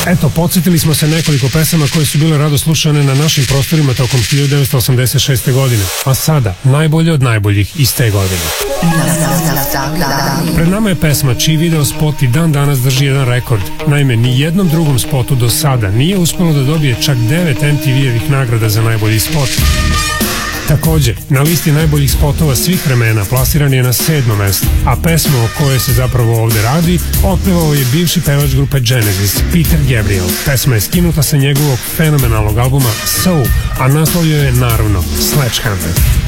Eto, podsjetili smo se nekoliko pesama koje su bile rado slušane na našim prostorima tokom 1986. godine, a sada najbolje od najboljih iz te godine. Pred nama je pesma čiji video spot i dan danas drži jedan rekord. Naime, ni jednom drugom spotu do sada nije uspelo da dobije čak 9 MTV-evih nagrada za najbolji spot. Također, na listi najboljih spotova svih vremena plasiran je na 7. mestu, a pesma o kojoj se zapravo ovde radi otpevao je bivši pevač grupe Genesis, Peter Gabriel. Pesma je skinuta sa njegovog fenomenalnog albuma So, a naslov je naravno Sledgehammer.